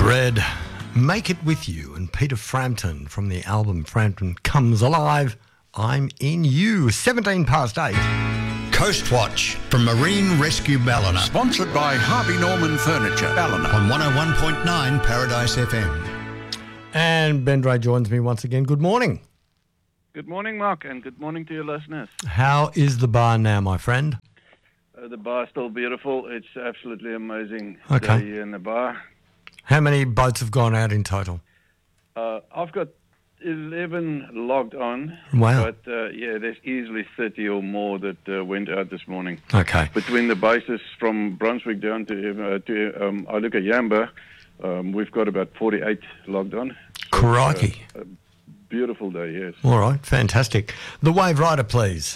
Bread, Make It With You, and Peter Frampton from the album Frampton Comes Alive, I'm In You. 17 past 8. Coast Watch from Marine Rescue Ballina. Sponsored by Harvey Norman Furniture, Ballina. On 101.9 Paradise FM. And Ben Dray joins me once again. Good morning. Good morning, Mark, and good morning to your listeners. How is the bar now, my friend? The bar is still beautiful. It's absolutely amazing Okay. day in the bar. How many boats have gone out in total? I've got 11 logged on. Wow. But, there's easily 30 or more that went out this morning. Okay. Between the bases from Brunswick down to Iluka Yamba, we've got about 48 logged on. Crikey. A beautiful day, yes. All right, fantastic. The Wave Rider, please.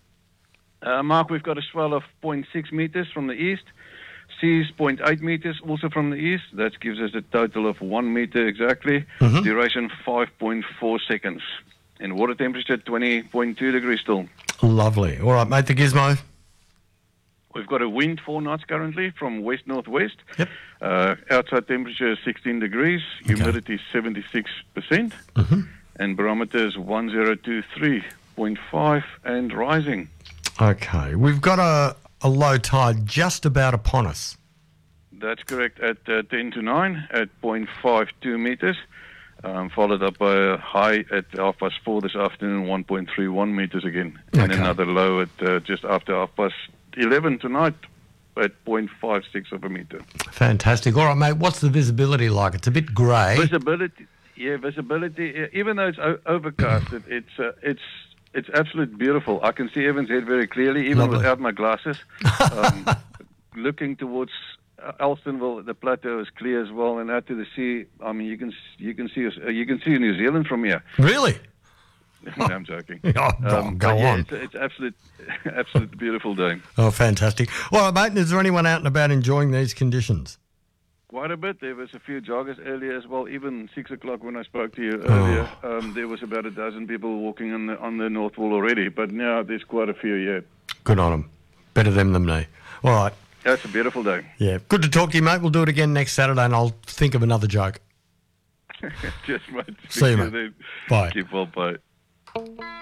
Mark, we've got a swell of 0.6 metres from the east. Seas 0.8 metres also from the east. That gives us a total of 1 metre exactly. Mm-hmm. Duration 5.4 seconds. And water temperature 20.2 degrees still. Lovely. All right, mate, the gizmo. We've got a wind 4 knots currently from west-northwest. Yep. Outside temperature is 16 degrees. Humidity 76%. Mm-hmm. And barometer is 1023.5 and rising. Okay, we've got a low tide just about upon us. That's correct, at 10 to 9 at 0.52 metres, followed up by a high at 4:30 this afternoon, 1.31 metres again, and Okay. another low at just after 11:30 tonight at 0.56 of a metre. Fantastic. All right, mate, what's the visibility like? It's a bit grey. Visibility, even though it's overcast, it's absolutely beautiful. I can see Evans Head very clearly, even Lovely. without my glasses. Looking towards Elstonville, the plateau is clear as well, and out to the sea. I mean, you can see New Zealand from here. Really? No, I'm joking. Oh, go on. It's absolute beautiful day. Oh, fantastic. All right, mate, is there anyone out and about enjoying these conditions? Quite a bit. There was a few joggers earlier as well. Even 6 o'clock when I spoke to you earlier, there was about a dozen people walking on the North Wall already. But now there's quite a few yet. Good on them. Better them than me. All right. That's a beautiful day. Yeah. Good to talk to you, mate. We'll do it again next Saturday, and I'll think of another joke. Cheers, mate. See you, Speak to mate. then. Bye. Keep well, bye.